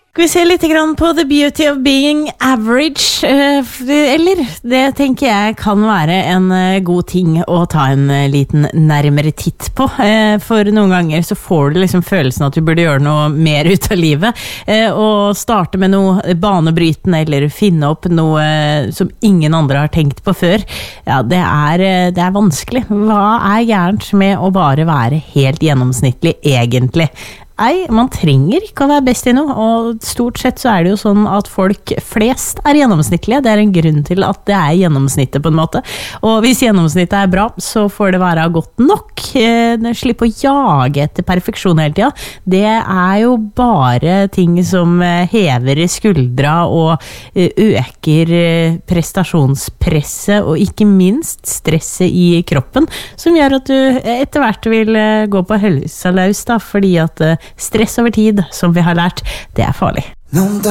Skal vi se litt grann på The Beauty of Being Average, eller det tenker jeg kan være en god ting å ta en liten nærmere titt på, for noen ganger så får du liksom følelsen at du burde gjøre noe mer ut av livet, og starte med noe banebrytende eller finne opp noe som ingen andre har tenkt på før. Ja, det er vanskelig. Hva er gærent med å bare være helt gjennomsnittlig egentlig? Nei, man trenger ikke å være best i noe, og stort sett så det jo sånn at folk flest gjennomsnittlige. Det en grunn til at det gjennomsnittet på en måte. Og hvis gjennomsnittet bra, så får det være godt nok. Slipp å jage etter perfeksjon hele tida. Det jo bare ting som hever skuldra og øker prestasjonspresset, og ikke minst stresset i kroppen, som gjør at du etter hvert vil gå på helsa løs, da, fordi at stress over tid, som vi har lært, det farlig.